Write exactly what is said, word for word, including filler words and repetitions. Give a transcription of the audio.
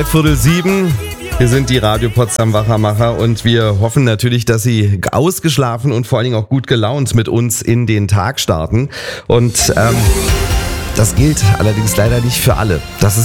Viertel sieben. Wir sind die Radio Potsdam Wachermacher und wir hoffen natürlich, dass Sie ausgeschlafen und vor allen Dingen auch gut gelaunt mit uns in den Tag starten. Und ähm, das gilt allerdings leider nicht für alle. Das ist